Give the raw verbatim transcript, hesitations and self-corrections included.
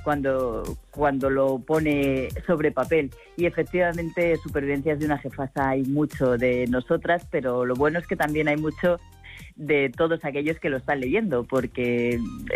cuando, cuando lo pone sobre papel. Y efectivamente, supervivencias de una jefasa hay mucho de nosotras, pero lo bueno es que también hay mucho de todos aquellos que lo están leyendo, porque